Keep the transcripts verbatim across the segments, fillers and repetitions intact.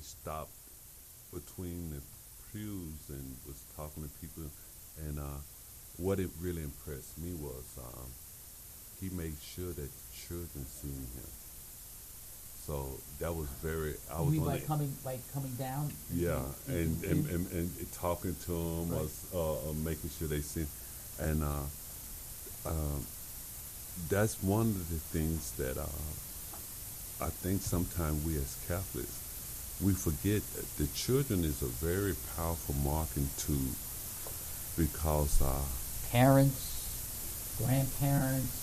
actually stopped between the pews and was talking to people. And uh, what it really impressed me was um, he made sure that children seen him. So that was very. I was you mean on by it. coming by coming down? Yeah, and and, and, and, and talking to them, right. was uh, uh, making sure they see, and uh, um, that's one of the things that uh, I think sometimes we as Catholics we forget that the children is a very powerful marking tool because uh, parents, grandparents,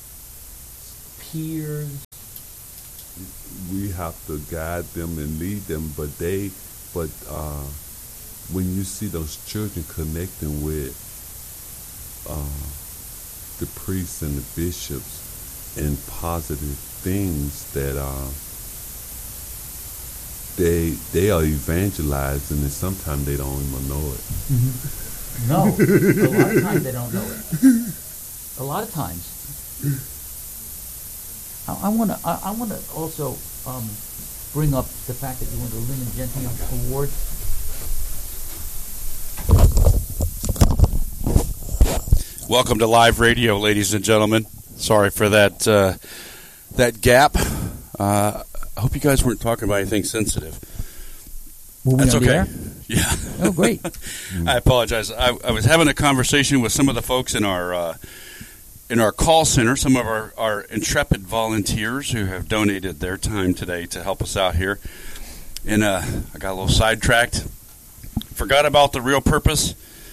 peers. We have to guide them and lead them, but they, but uh, when you see those children connecting with uh, the priests and the bishops and positive things that uh, they they are evangelizing, and sometimes they don't even know it. Mm-hmm. No, a lot of times they don't know it. A lot of times. I want to. I, I want to also um, bring up the fact that you won the Lynn and Gentian Award. Welcome to live radio, ladies and gentlemen. Sorry for that uh, that gap. Uh, I hope you guys weren't talking about anything sensitive. Were we That's on the okay. air? Yeah. Oh, great. I apologize. I, I was having a conversation with some of the folks in our. Uh, In our call center, some of our, our intrepid volunteers who have donated their time today to help us out here. And uh, I got a little sidetracked. Forgot about the real purpose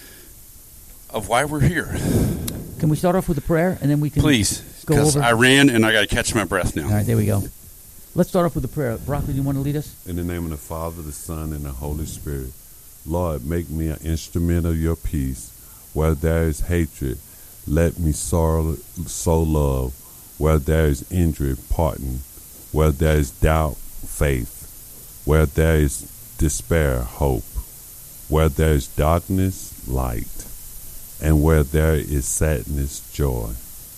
of why we're here. Can we start off with a prayer, and then we can Please, go because over? I ran and I got to catch my breath now. All right, there we go. Let's start off with a prayer. Broccoli, do you want to lead us? In the name of the Father, the Son, and the Holy Spirit. Lord, make me an instrument of your peace. Where there is hatred, let me sow, sow love. Where there is injury, pardon. Where there is doubt, faith. Where there is despair, hope. Where there is darkness, light. And where there is sadness, joy.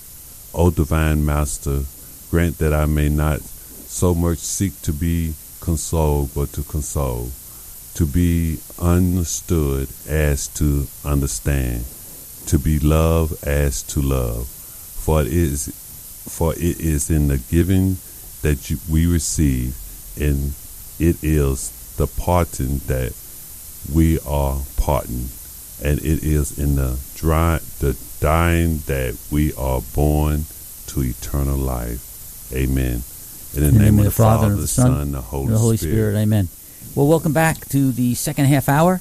O divine Master, grant that I may not so much seek to be consoled, but to console, to be understood as to understand, to be loved as to love. For it is, for it is in the giving that you, we receive, and it is the parting that we are parting, and it is in the dry, the dying that we are born to eternal life. Amen. In the, in the name, name of the Father, and the Son, and the Holy, the Holy Spirit. Spirit. Amen. Well, welcome back to the second half hour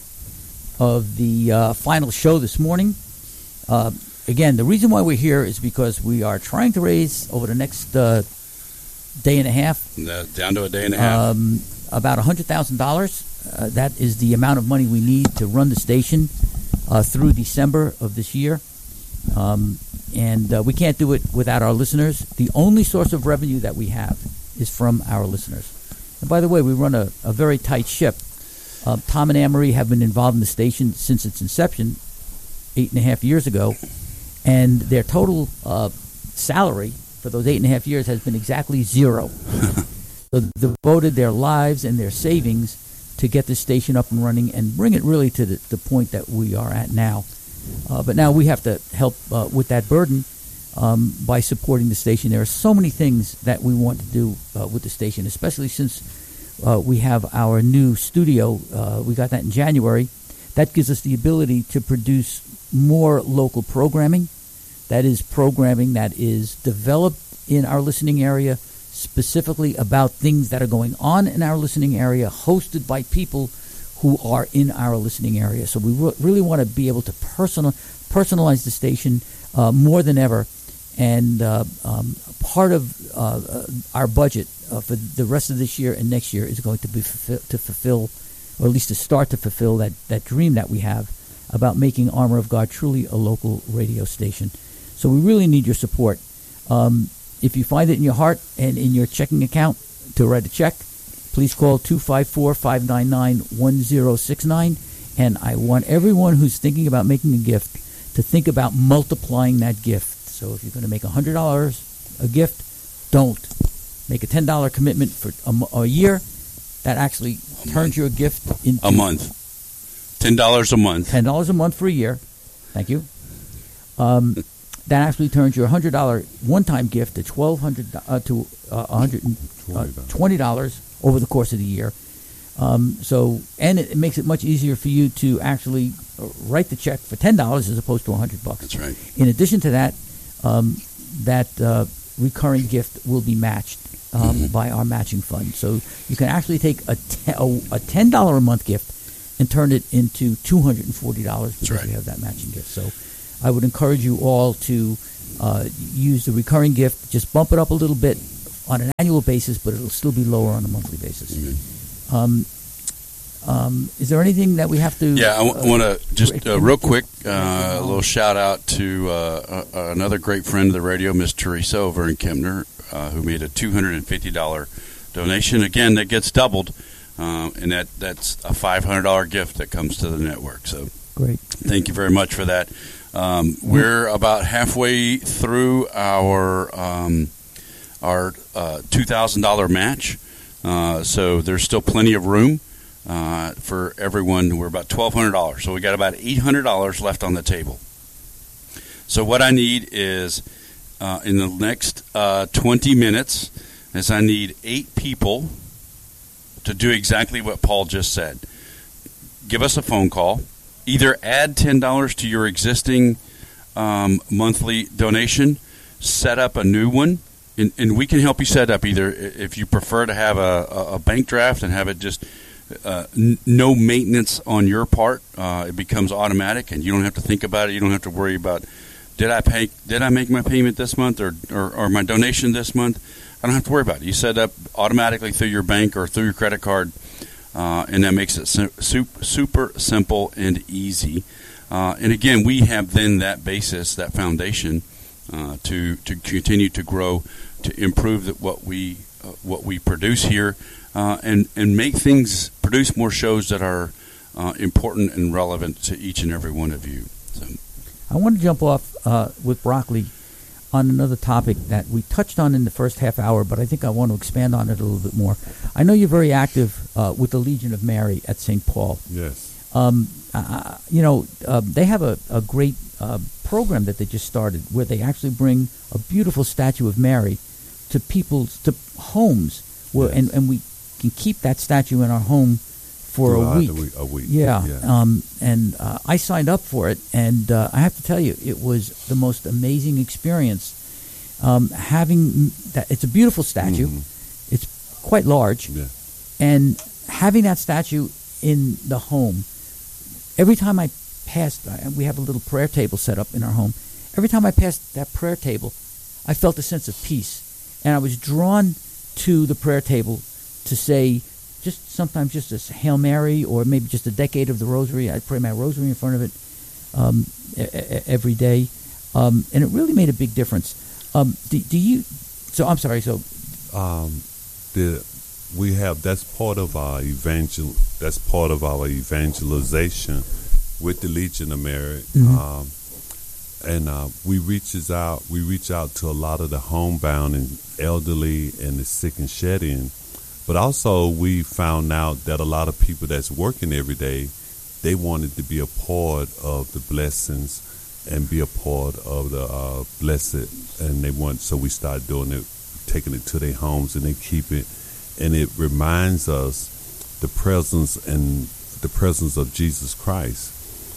of the uh, final show this morning. Uh, again, the reason why we're here is because we are trying to raise over the next uh, day and a half, uh, down to a day and a half, um, about one hundred thousand dollars. Uh, that is the amount of money we need to run the station uh, through December of this year. Um, and uh, we can't do it without our listeners. The only source of revenue that we have is from our listeners. And by the way, we run a, a very tight ship. Uh, Tom and Anne-Marie have been involved in the station since its inception, eight and a half years ago, and their total uh, salary for those eight and a half years has been exactly zero. So they devoted their lives and their savings to get the station up and running and bring it really to the, the point that we are at now. Uh, but now we have to help uh, with that burden um, by supporting the station. There are so many things that we want to do uh, with the station, especially since uh, we have our new studio. Uh, we got that in January. That gives us the ability to produce more local programming. That is programming that is developed in our listening area, specifically about things that are going on in our listening area, hosted by people who are in our listening area. So we re- really want to be able to personal, personalize the station uh, more than ever. And uh, um, part of uh, our budget uh, for the rest of this year and next year is going to be fulfill, to fulfill, or at least to start to fulfill that, that dream that we have about making Armor of God truly a local radio station. So we really need your support. Um, if you find it in your heart and in your checking account to write a check, please call two five four, five nine nine, one zero six nine. And I want everyone who's thinking about making a gift to think about multiplying that gift. So if you're going to make one hundred dollars a gift, don't. Make a ten dollars commitment for a, a year that actually turns your gift into a month, ten dollars a month, ten dollars a month for a year. Thank you. Um, that actually turns your hundred dollar one time gift to twelve hundred uh, to uh, one hundred twenty dollars over the course of the year. Um, so, and it, it makes it much easier for you to actually write the check for ten dollars as opposed to a hundred bucks. That's right. In addition to that, um, that uh, recurring gift will be matched um, mm-hmm. by our matching fund. So you can actually take a, te- a, a ten dollar a month gift and turn it into two hundred forty dollars because right. we have that matching gift. So I would encourage you all to uh, use the recurring gift. Just bump it up a little bit on an annual basis, but it'll still be lower on a monthly basis. Mm-hmm. Um, um, is there anything that we have to... Yeah, I w- uh, want to just uh, real quick, uh, a little shout out to uh, uh, another great friend of the radio, Miss Teresa over in Kempner, uh, who made a two hundred fifty dollars donation. Again, that gets doubled, uh, and that, that's a five hundred dollars gift that comes to the network. So great. Thank you very much for that. Um, we're about halfway through our um, our uh, two thousand dollars match, uh, so there's still plenty of room uh, for everyone. We're about twelve hundred dollars, so we got about eight hundred dollars left on the table. So what I need is, uh, in the next uh, twenty minutes, is I need eight people to do exactly what Paul just said. Give us a phone call. Either add ten dollars to your existing um, monthly donation, set up a new one, and, and we can help you set up either if you prefer to have a, a bank draft and have it just uh, n- no maintenance on your part. Uh, it becomes automatic, and you don't have to think about it. You don't have to worry about, did I pay? Did I make my payment this month or, or, or my donation this month? I don't have to worry about it. You set up automatically through your bank or through your credit card. Uh, and that makes it su- super simple and easy. Uh, and again, we have then that basis, that foundation, uh, to to continue to grow, to improve that what we uh, what we produce here, uh, and and make things produce more shows that are uh, important and relevant to each and every one of you. So, I want to jump off uh, with Broccoli on another topic that we touched on in the first half hour, but I think I want to expand on it a little bit more. I know you're very active uh, with the Legion of Mary at Saint Paul. Yes. Um, uh, you know, uh, they have a, a great uh, program that they just started where they actually bring a beautiful statue of Mary to people's, to homes, where, yes. and, and we can keep that statue in our home for Throughout a week. the week. A week. Yeah. yeah. Um, and uh, I signed up for it, and uh, I have to tell you, it was the most amazing experience. Um, having that, it's a beautiful statue. Mm-hmm. It's quite large, yeah. and having that statue in the home. Every time I passed, we have a little prayer table set up in our home. Every time I passed that prayer table, I felt a sense of peace, and I was drawn to the prayer table to say, just sometimes just a Hail Mary, or maybe just a decade of the Rosary. I pray my Rosary in front of it um, every day, um, and it really made a big difference. Um, do, do you? So I'm sorry. So, um, the we have that's part of our evangel. That's part of our evangelization with the Legion of Mary, mm-hmm. um, and uh, we reaches out. We reach out to a lot of the homebound and elderly and the sick and shed in. But also, we found out that a lot of people that's working every day, they wanted to be a part of the blessings and be a part of the uh, blessed, and they want. So we started doing it, taking it to their homes, and they keep it, and it reminds us the presence and the presence of Jesus Christ.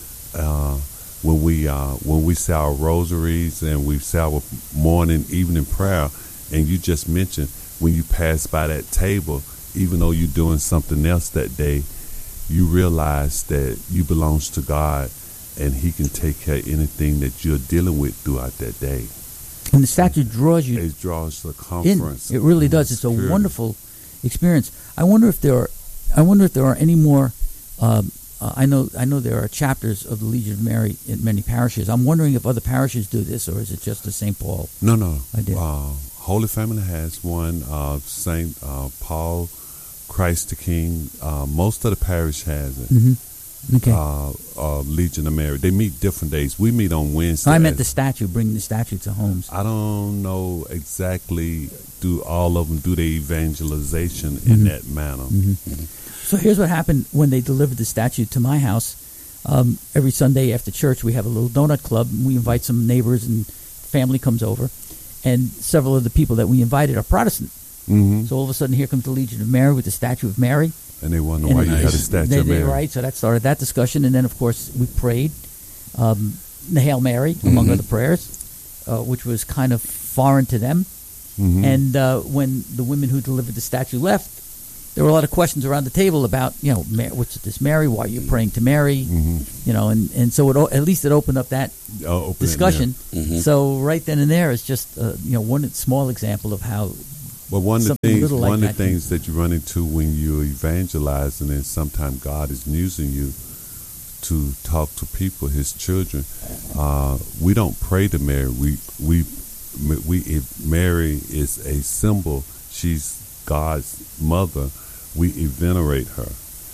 Uh, when we uh, when we say our rosaries and we say our morning, evening prayer, and you just mentioned, when you pass by that table, even though you're doing something else that day, you realize that you belongs to God, and He can take care of anything that you're dealing with throughout that day. And the statue draws you. It draws the conference. In. It really does. It's a Spirit. Wonderful experience. I wonder if there are. I wonder if there are any more. Um, uh, I know. I know there are chapters of the Legion of Mary in many parishes. I'm wondering if other parishes do this, or is it just the Saint Paul? No, no. I did. Uh, Holy Family has one. Uh, Saint uh, Paul, Christ the King. Uh, most of the parish has it. Mm-hmm. Okay. uh, uh, Legion of Mary. They meet different days. We meet on Wednesday. I meant the statue, bringing the statue to homes. I don't know exactly, do all of them do the evangelization Mm-hmm. in that manner. Mm-hmm. So here's what happened when they delivered the statue to my house. Um, every Sunday after church, we have a little donut club, and we invite some neighbors, and family comes over. And several of the people that we invited are Protestant. Mm-hmm. So all of a sudden, here comes the Legion of Mary with the statue of Mary. And they wonder And why you nice. got a statue They, of they, Mary. right, so that started that discussion. And then, of course, we prayed um, the Hail Mary, among Mhm. other prayers, uh, which was kind of foreign to them. Mhm. And uh, when the women who delivered the statue left, there were a lot of questions around the table about, you know, Ma- what's this Mary? Why are you praying to Mary? Mhm. You know, and, and so it, o- at least it opened up that Oh, open it discussion. Mhm. So right then and there is just, uh, you know, one small example of how. now. Well, one of the something things, little like one of the that. things that you run into when you're evangelizing, and sometimes God is using you to talk to people, His children. Uh, we don't pray to Mary. We we we. If Mary is a symbol. She's God's mother. We venerate her.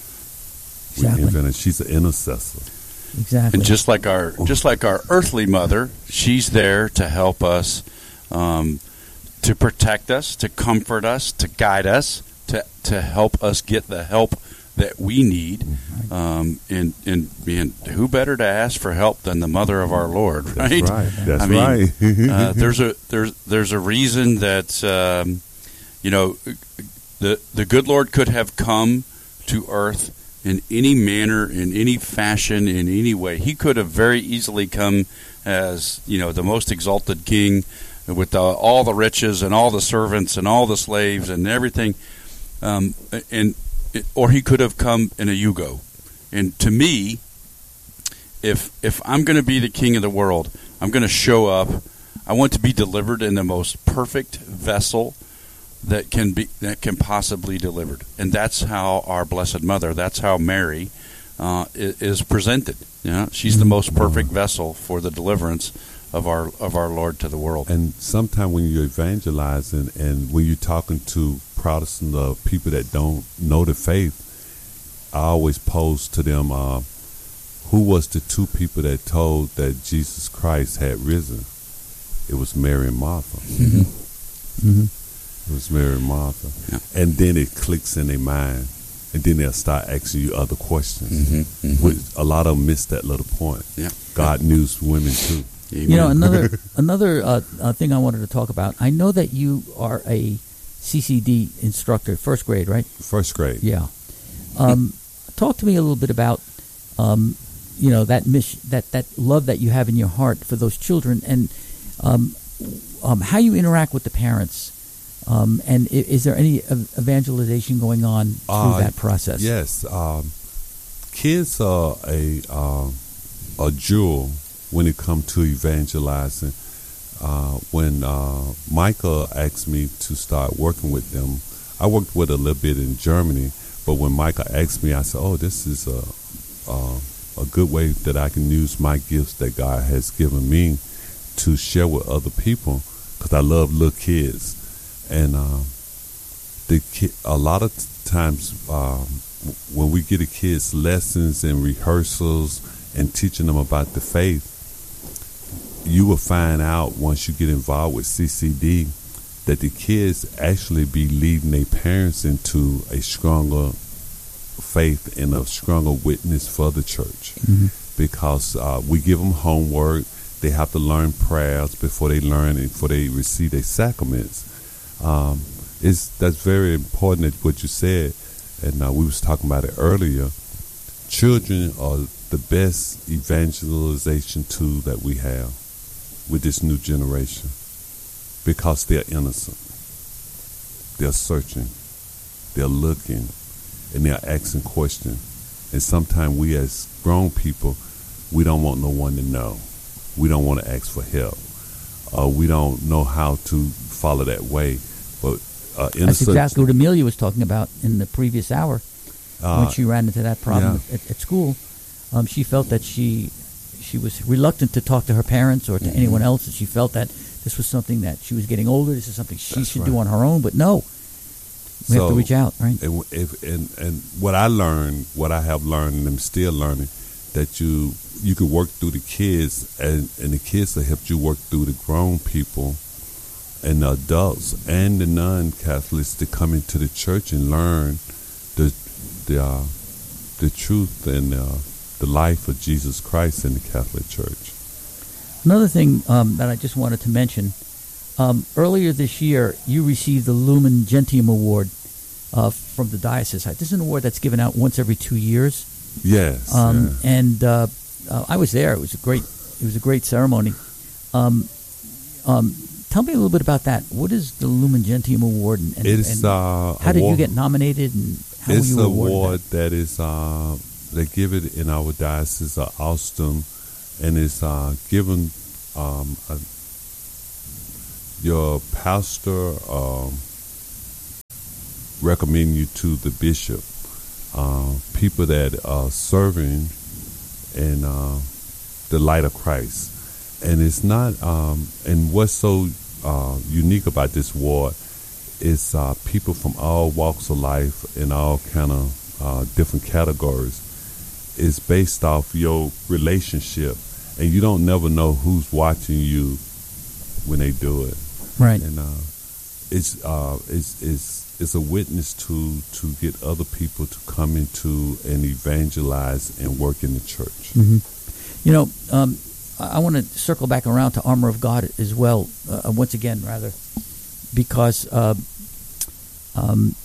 We Exactly. venerate. She's an intercessor. Exactly. And just like our just like our earthly mother, she's there to help us, um, to protect us, to comfort us, to guide us, to to help us get the help that we need. Um, and and and who better to ask for help than the mother of our Lord, right? That's right. That's I mean, right. uh, there's a there's there's a reason that um, you know the the good Lord could have come to earth in any manner, in any fashion, in any way. He could have very easily come as, you know, the most exalted king with the, all the riches and all the servants and all the slaves and everything, um, and or he could have come in a yugo. And to me, if if I'm going to be the king of the world, I'm going to show up. I want to be delivered in the most perfect vessel that can be that can possibly delivered, and that's how our Blessed Mother, that's how Mary uh, is, is presented. You know, she's the most perfect vessel for the deliverance of our of our Lord to the world. And sometimes when you're evangelizing and when you're talking to Protestant uh, people that don't know the faith, I always pose to them, uh, who was the two people that told that Jesus Christ had risen? It was Mary and Martha. Mm-hmm. Mm-hmm. It was Mary and Martha. Yeah. And then it clicks in their mind. And then they'll start asking you other questions. Mm-hmm, mm-hmm. Which a lot of them miss that little point. Yeah. God knew women too. Amen. You know, another another uh, uh, thing I wanted to talk about. I know that you are a C C D instructor, first grade, right? First grade. Yeah. Um, talk to me a little bit about, um, you know, that mission, that that love that you have in your heart for those children, and um, um, how you interact with the parents. Um, and i- is there any ev- evangelization going on through Uh, that process? Yes. Um, kids are a uh, a jewel when it comes to evangelizing. Uh, when uh, Micah asked me to start working with them, I worked with a little bit in Germany, but when Micah asked me, I said, oh, this is a, a, a good way that I can use my gifts that God has given me to share with other people, because I love little kids. And uh, the ki- a lot of times um, when we get the kids lessons and rehearsals and teaching them about the faith, you will find out once you get involved with C C D that the kids actually be leading their parents into a stronger faith and a stronger witness for the church. Mm-hmm. Because uh, we give them homework. They have to learn prayers before they learn and before they receive their sacraments. Um, it's that's very important what you said, and uh, we was talking about it earlier. Children are the best evangelization tool that we have with this new generation, because they're innocent, they're searching, they're looking, and they're asking questions. And sometimes we as grown people, we don't want no one to know. We don't want to ask for help. Uh, we don't know how to follow that way. But uh, innocent, That's exactly what Amelia was talking about in the previous hour uh, when she ran into that problem yeah. at, at school. Um, she felt that she she was reluctant to talk to her parents or to Mm-hmm. anyone else, and she felt that this was something that she was getting older. This is something she That's should right. do on her own. But no, We so, have to reach out, right? And, if, and and what I learned, what I have learned, and I'm still learning, that you you can work through the kids, and, and the kids will help you work through the grown people and the adults and the non-Catholics to come into the church and learn the the uh, the truth and uh, the life of Jesus Christ in the Catholic Church. Another thing um, that I just wanted to mention. Um, earlier this year, you received the Lumen Gentium Award uh, from the diocese. This is an award that's given out once every two years. Yes, um, yeah. and uh, uh, I was there. It was a great. It was a great ceremony. Um, um, tell me a little bit about that. What is the Lumen Gentium Award, and, and, it's, and uh, how did award, you get nominated, and how it's were you an awarded award that? that is uh, they give it in our diocese of Austin, and it's uh, given. Um, a, Your pastor um, recommend you to the bishop, uh, people that are serving in uh, the light of Christ. And it's not, um, and what's so uh, unique about this award is uh, people from all walks of life in all kind of uh, different categories. It's based off your relationship, and you don't never know who's watching you when they do it. Right. And uh, it's uh, it's it's it's a witness to to get other people to come into and evangelize and work in the church. Mm-hmm. You know, um, I, I want to circle back around to Armor of God as well. Uh, once again, rather, because uh, um,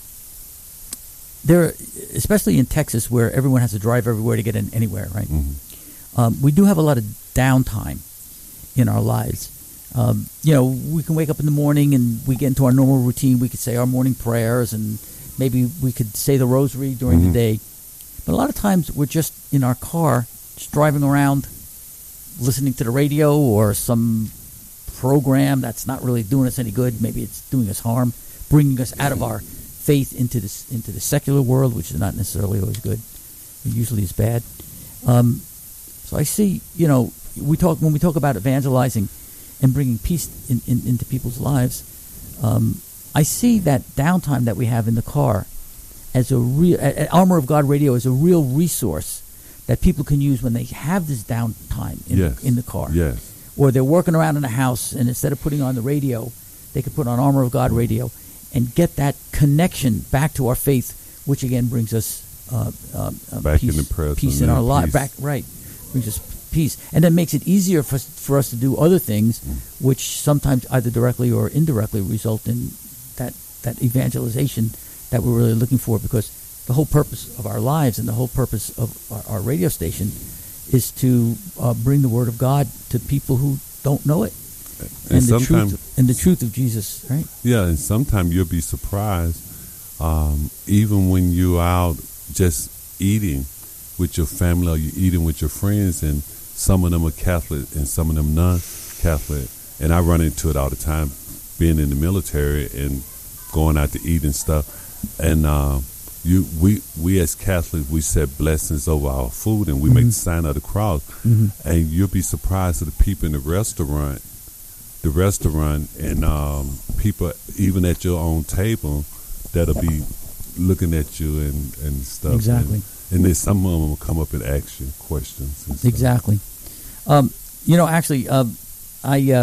there, especially in Texas, where everyone has to drive everywhere to get in anywhere, right? Mm-hmm. Um, we do have a lot of downtime in our lives. Um, you know, we can wake up in the morning and we get into our normal routine. We could say our morning prayers, and maybe we could say the rosary during mm-hmm. the day. But a lot of times we're just in our car, just driving around, listening to the radio or some program that's not really doing us any good. Maybe it's doing us harm, bringing us out of our faith into this into the secular world, which is not necessarily always good. It usually is bad. Um, so I see, you know, we talk when we talk about evangelizing and bringing peace in, in, into people's lives, um, I see that downtime that we have in the car as a real uh, Armor of God Radio is a real resource that people can use when they have this downtime in, yes. in the car. Yes. Or they're working around in the house, and instead of putting on the radio, they could put on Armor of God Radio and get that connection back to our faith, which again brings us uh, uh, uh, back peace, in the present, peace in our life. Back right, brings us peace, and then makes it easier for for us to do other things, mm. which sometimes either directly or indirectly result in that that evangelization that we're really looking for. Because the whole purpose of our lives and the whole purpose of our, our radio station is to uh, bring the word of God to people who don't know it, and, and the truth and the truth of Jesus. Right? Yeah, and sometimes you'll be surprised, um, even when you're out just eating with your family or you're eating with your friends, and some of them are Catholic and some of them non-Catholic. And I run into it all the time, being in the military and going out to eat and stuff. And uh, you, we, we as Catholics, we set blessings over our food, and we mm-hmm. make the sign of the cross. Mm-hmm. And you'll be surprised at the people in the restaurant, the restaurant, and um, people even at your own table that'll be looking at you and, and stuff. Exactly. And, And then some of them will come up and ask you questions. And stuff. Exactly. Um, you know, actually, uh, I uh,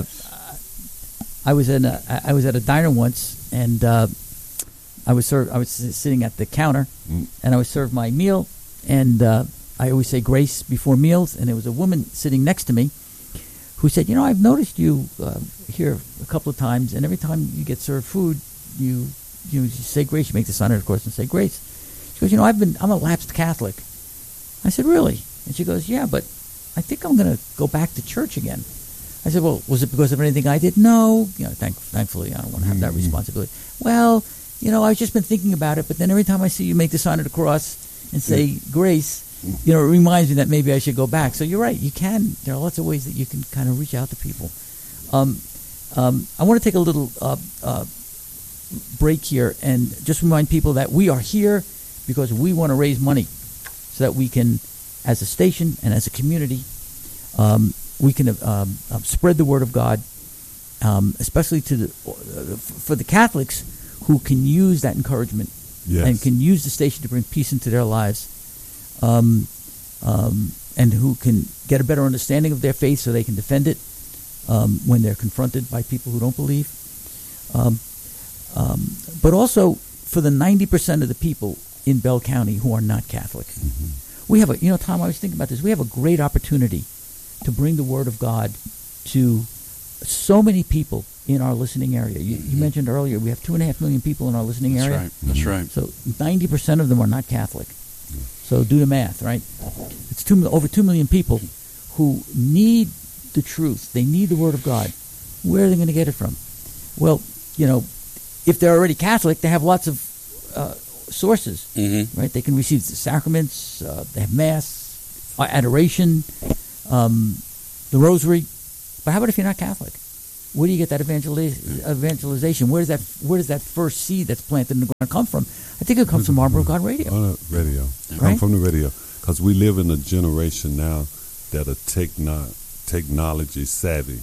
I was in a, I was at a diner once, and uh, I was served. I was sitting at the counter, mm. and I was served my meal, and uh, I always say grace before meals. And there was a woman sitting next to me who said, "You know, I've noticed you uh, here a couple of times, and every time you get served food, you you, you say grace. You make the sign of the cross and say grace." She goes, "You know, I've been, I'm a lapsed Catholic." I said, "Really?" And she goes, "Yeah, but I think I'm going to go back to church again." I said, "Well, was it because of anything I did?" "No, you know, thank, thankfully, I don't want to have that responsibility." "Well, you know, I've just been thinking about it, but then every time I see you make the sign of the cross and say yeah. grace, you know, it reminds me that maybe I should go back." So you're right, you can. There are lots of ways that you can kind of reach out to people. Um, um, I want to take a little uh, uh, break here and just remind people that we are here because we want to raise money so that we can, as a station and as a community, um, we can um, uh, spread the word of God, um, especially to the, uh, for the Catholics who can use that encouragement yes. and can use the station to bring peace into their lives, um, um, and who can get a better understanding of their faith so they can defend it um, when they're confronted by people who don't believe. Um, um, but also for the ninety percent of the people in Bell County who are not Catholic. Mm-hmm. We have a, you know, Tom, I was thinking about this. We have a great opportunity to bring the Word of God to so many people in our listening area. You, you mentioned earlier we have two and a half million people in our listening That's area. Right. That's right. So ninety percent of them are not Catholic. So do the math, right? It's two, over two million people who need the truth. They need the Word of God. Where are they going to get it from? Well, you know, if they're already Catholic, they have lots of uh, sources, mm-hmm. right? They can receive the sacraments. Uh, they have Mass, adoration, um, the Rosary. But how about if you're not Catholic? Where do you get that evangeliz- evangelization? Where does that Where does that first seed that's planted in the ground come from? I think it comes from Armor of God Radio. Uh, radio. Right? Come from the radio. Because we live in a generation now that are techno- technology savvy.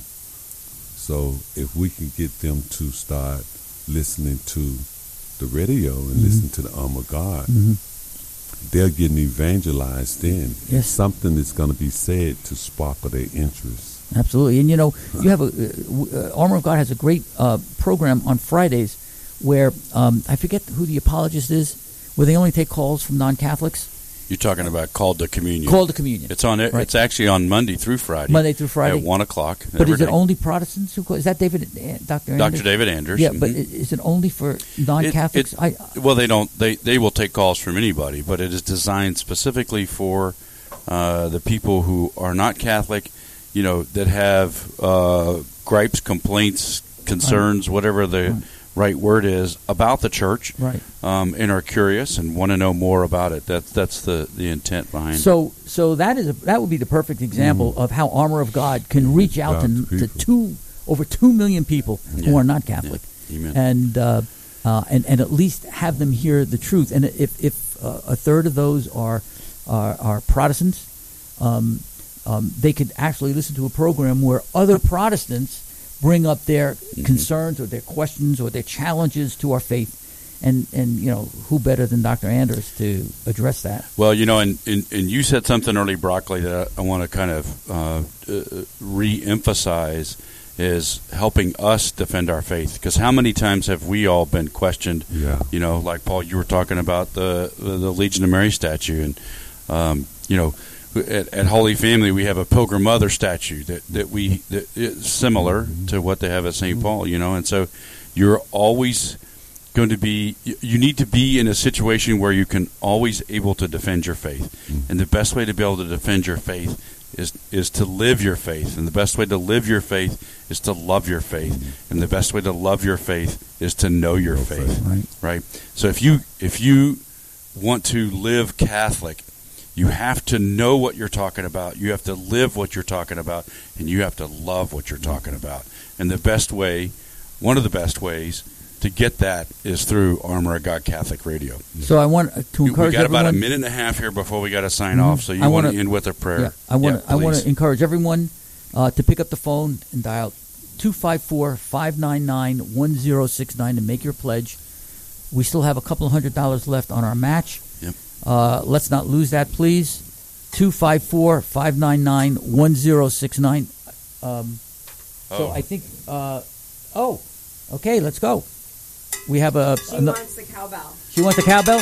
So if we can get them to start listening to the radio and mm-hmm. listen to the Armor of God, mm-hmm. they're getting evangelized in. Yes. Something is going to be said to sparkle their interest. Absolutely. And, you know, you have a uh, Armor of God has a great uh, program on Fridays where, um, I forget who the apologist is, where they only take calls from non-Catholics. You're talking about Called to Communion. Called to Communion. It's on. Right. It's actually on Monday through Friday. Monday through Friday. At one o'clock. But is day. it only Protestants who call? Is that David, uh, Doctor Anders? Doctor David Anders. Yeah, mm-hmm. but is it only for non-Catholics? It, it, I, well, they don't. They, they will take calls from anybody, but it is designed specifically for uh, the people who are not Catholic, you know, that have uh, gripes, complaints, concerns, right. whatever the right. right word is about the church, right? Um, and are curious and want to know more about it. That that's the, the intent behind. So, so that is a, that would be the perfect example mm. of how Armor of God can reach out to, to two over two million people yeah. who are not Catholic, yeah. Amen. and uh, uh, and and at least have them hear the truth. And if if uh, a third of those are are, are Protestants. Um, Um, they could actually listen to a program where other Protestants bring up their mm-hmm. concerns or their questions or their challenges to our faith. And, and you know, who better than Doctor Anders to address that? Well, you know, and, and, and you said something early, Broccoli, that I, I want to kind of uh, uh, re-emphasize is helping us defend our faith. Because how many times have we all been questioned? Yeah. You know, like, Paul, you were talking about the, the, the Legion of Mary statue. And, um, you know, At, at Holy Family, we have a Pilgrim Mother statue that, that we that is similar to what they have at Saint Paul, you know, and so you're always going to be. You need to be in a situation where you can always able to defend your faith, and the best way to be able to defend your faith is is to live your faith, and the best way to live your faith is to love your faith, and the best way to love your faith is to know your faith, right? Right. So if you if you want to live Catholic, you have to know what you're talking about. You have to live what you're talking about, and you have to love what you're talking about. And the best way, one of the best ways to get that is through Armor of God Catholic Radio. So I want to encourage everyone. We got everyone, about a minute and a half here before we got to sign mm-hmm. off. So you I want wanna, to end with a prayer? Yeah, I want. Yeah, I want to encourage everyone uh, to pick up the phone and dial two five four, five nine nine, one zero six nine and make your pledge. We still have a couple of hundred dollars left on our match. Yep. Uh, let's not lose that, please. two five four, five nine nine, one zero six nine. Um, oh. So I think, uh, oh, okay, let's go. We have a... She a, wants the cowbell. She wants the cowbell?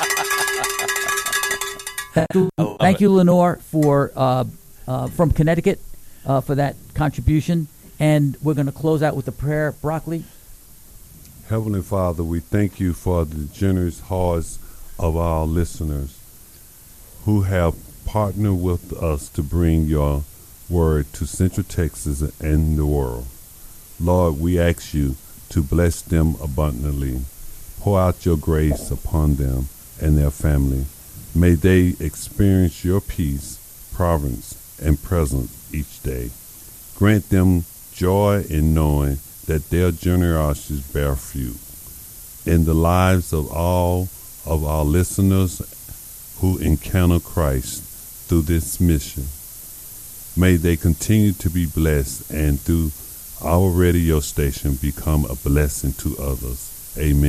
Thank you, thank you Lenore, for, uh, uh, from Connecticut, uh, for that contribution. And we're going to close out with the prayer. Broccoli? Heavenly Father, we thank you for the generous hearts of our listeners who have partner with us to bring your word to Central Texas and the world. Lord, we ask you to bless them abundantly. Pour out your grace upon them and their family. May they experience your peace, providence, and presence each day. Grant them joy in knowing that their generosities bear fruit. In the lives of all of our listeners who encounter Christ through this mission, may they continue to be blessed and through our radio station become a blessing to others. Amen.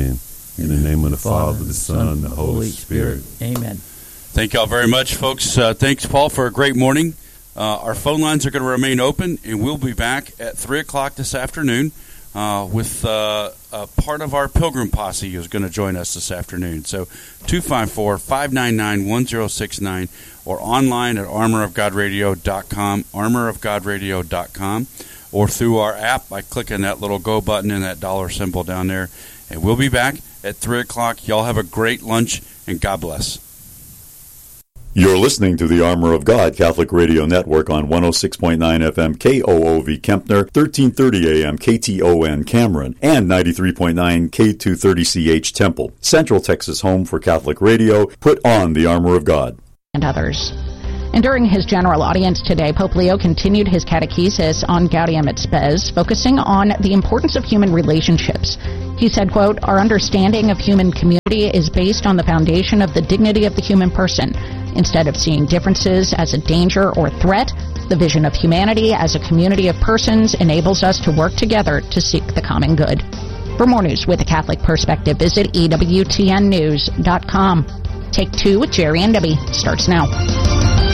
In the name of the Father, the Son, and the Holy Spirit. Amen. Thank y'all very much, folks. Uh, thanks, Paul, for a great morning. Uh, our phone lines are going to remain open, and we'll be back at three o'clock this afternoon uh, with uh, a part of our Pilgrim Posse who's going to join us this afternoon. So two five four, five nine nine, one zero six nine or online at armor of god radio dot com, armor of god radio dot com, or through our app by clicking that little go button and that dollar symbol down there. And we'll be back at three o'clock. Y'all have a great lunch, and God bless. You're listening to the Armor of God Catholic Radio Network on one oh six point nine F M K O O V Kempner, thirteen thirty A M K T O N Cameron, and ninety-three point nine K two thirty C H Temple. Central Texas home for Catholic radio. Put on the Armor of God. And others. And during his general audience today, Pope Leo continued his catechesis on Gaudium et Spes, focusing on the importance of human relationships. He said, quote, "Our understanding of human community is based on the foundation of the dignity of the human person. Instead of seeing differences as a danger or threat, the vision of humanity as a community of persons enables us to work together to seek the common good." For more news with a Catholic perspective, visit E W T N news dot com. Take Two with Jerry and Debbie starts now.